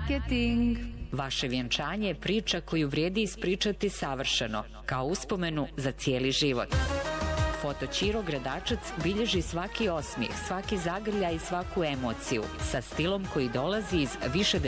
Marketing. Vaše vjenčanje je priča koju vrijedi ispričati savršeno, kao uspomenu za cijeli život. Foto Ćiro Gradačac bilježi svaki osmijeh, svaki zagrljaj i svaku emociju, sa stilom koji dolazi iz više